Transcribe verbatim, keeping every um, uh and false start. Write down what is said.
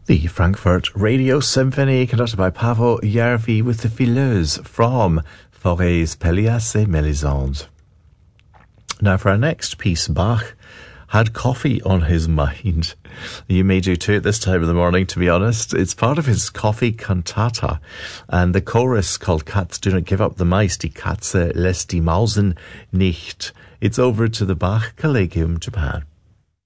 The Frankfurt Radio Symphony, conducted by Pavel Järvi with the Fileuse from Forêts Pelléas et Mélisande. Now for our next piece, Bach had coffee on his mind. You may do too at this time of the morning, to be honest. It's part of his coffee cantata, and the chorus called Katz do not give up the mice, die Katze lässt die Mausen nicht. It's over to the Bach Collegium Japan.